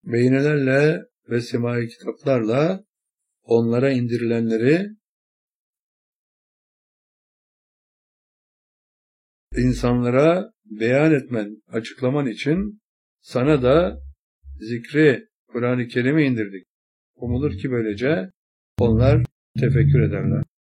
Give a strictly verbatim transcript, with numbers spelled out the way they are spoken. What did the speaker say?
beynelerle ve semai kitaplarla onlara indirilenleri insanlara beyan etmen, açıklaman için sana da zikri, Kur'an-ı Kerim'i indirdik. Umulur ki böylece onlar tefekkür ederler.